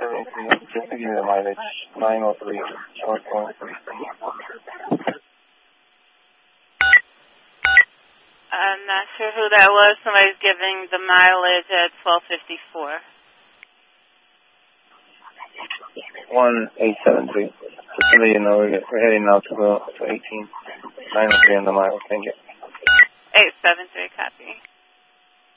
Just to give you the mileage, 903, short point. I'm not sure who that was. Somebody's giving the mileage at 1254. 1873. Just so you know, we're heading now to 18. 903 on the mile. Thank you. 873, copy.